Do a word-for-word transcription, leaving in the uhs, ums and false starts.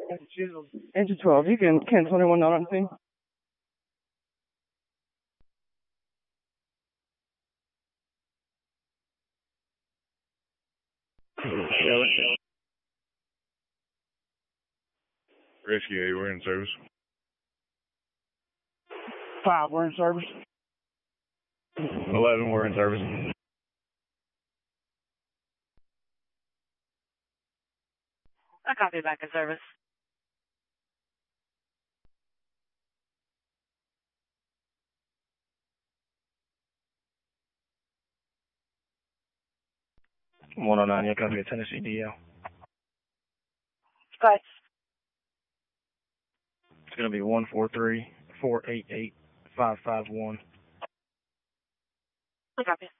Engine twelve, you can can twenty-one not on scene. Rescue eight, we're in service. Five, we're in service. Eleven, we're in service. I copy back in service. one oh nine, yeah, copy at Tennessee D L. Go ahead. It's going to be one four three, four eight eight, five five one. I copy.